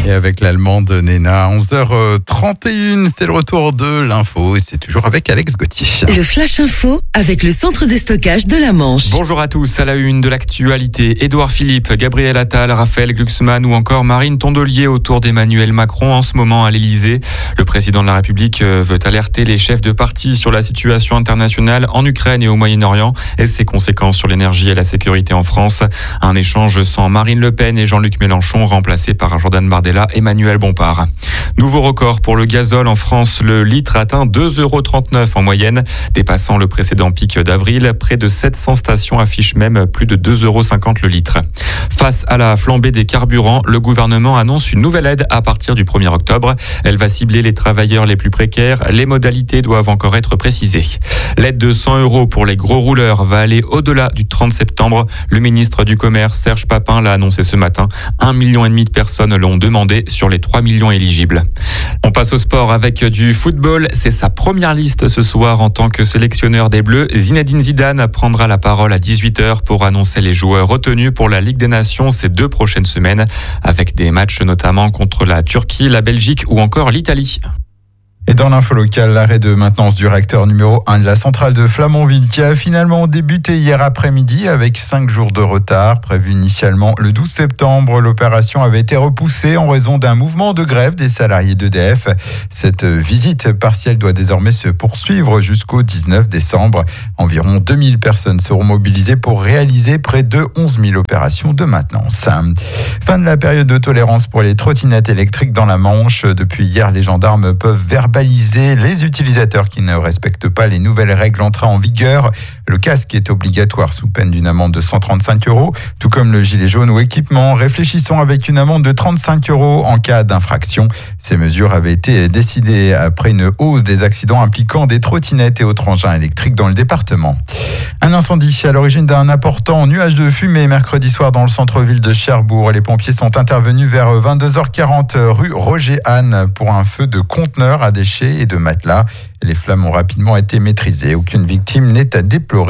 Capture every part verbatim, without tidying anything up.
Et avec l'allemande Nena, onze heures trente et une, c'est le retour de l'info et c'est toujours avec Alex Gauthier. Le Flash Info avec le centre de stockage de la Manche. Bonjour à tous, à la une de l'actualité, Édouard Philippe, Gabriel Attal, Raphaël Glucksmann ou encore Marine Tondelier autour d'Emmanuel Macron en ce moment à l'Elysée. Le président de la République veut alerter les chefs de parti sur la situation internationale en Ukraine et au Moyen-Orient et ses conséquences sur l'énergie et la sécurité en France. Un échange sans Marine Le Pen et Jean-Luc Mélenchon remplacé par Jordan Bardella, Emmanuel Bompard. Nouveau record pour le gazole en France. Le litre atteint deux euros trente-neuf en moyenne, dépassant le précédent pic d'avril. Près de sept cents stations affichent même plus de deux euros cinquante le litre. Face à la flambée des carburants, le gouvernement annonce une nouvelle aide à partir du premier octobre. Elle va cibler les travailleurs les plus précaires. Les modalités doivent encore être précisées. L'aide de cent euros pour les gros rouleurs va aller au-delà du trente septembre. Le ministre du Commerce, Serge Papin, l'a annoncé ce matin. Un million et demi de personnes l'ont demandé sur les trois millions éligibles. On passe au sport avec du football. C'est sa première liste ce soir en tant que sélectionneur des Bleus. Zinedine Zidane prendra la parole à dix-huit heures pour annoncer les joueurs retenus pour la Ligue des Nations ces deux prochaines semaines, avec des matchs notamment contre la Turquie, la Belgique ou encore l'Italie. Et dans l'info locale, l'arrêt de maintenance du réacteur numéro un de la centrale de Flamanville qui a finalement débuté hier après-midi avec cinq jours de retard. Prévu initialement le douze septembre, l'opération avait été repoussée en raison d'un mouvement de grève des salariés d'E D F. Cette visite partielle doit désormais se poursuivre jusqu'au dix-neuf décembre. Environ deux mille personnes seront mobilisées pour réaliser près de onze mille opérations de maintenance. Fin de la période de tolérance pour les trottinettes électriques dans la Manche. Depuis hier, les gendarmes peuvent verbaliser les utilisateurs qui ne respectent pas les nouvelles règles entrées en vigueur. Le casque est obligatoire sous peine d'une amende de cent trente-cinq euros, tout comme le gilet jaune ou équipement. Réfléchissons avec une amende de trente-cinq euros en cas d'infraction. Ces mesures avaient été décidées après une hausse des accidents impliquant des trottinettes et autres engins électriques dans le département. Un incendie à l'origine d'un important nuage de fumée mercredi soir dans le centre-ville de Cherbourg. Les pompiers sont intervenus vers vingt-deux heures quarante rue Roger-Anne pour un feu de conteneurs à déchets et de matelas. Les flammes ont rapidement été maîtrisées. Aucune victime n'est à déplorer.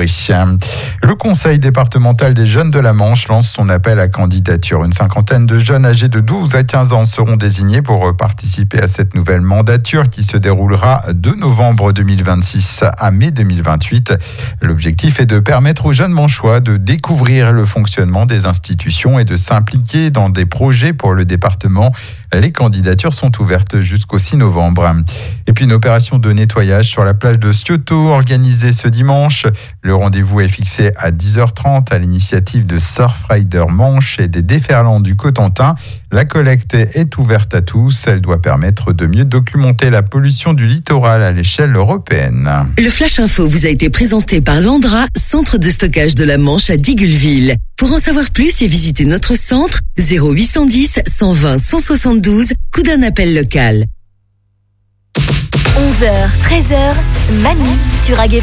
Le conseil départemental des jeunes de la Manche lance son appel à candidature. Une cinquantaine de jeunes âgés de douze à quinze ans seront désignés pour participer à cette nouvelle mandature qui se déroulera de novembre deux mille vingt-six à mai deux mille vingt-huit. L'objectif est de permettre aux jeunes manchois de découvrir le fonctionnement des institutions et de s'impliquer dans des projets pour le département. Les candidatures sont ouvertes jusqu'au six novembre. Et puis une opération de nettoyage sur la plage de Cioto organisée ce dimanche. Le rendez-vous est fixé à dix heures trente à l'initiative de Surfrider Manche et des déferlants du Cotentin. La collecte est ouverte à tous. Elle doit permettre de mieux documenter la pollution du littoral à l'échelle européenne. Le Flash Info vous a été présenté par Landra, centre de stockage de la Manche à Digueulville. Pour en savoir plus et visiter notre centre, zéro huit cent dix, cent vingt, cent soixante-douze, coup d'un appel local. onze heures, treize heures, Manu sur A G.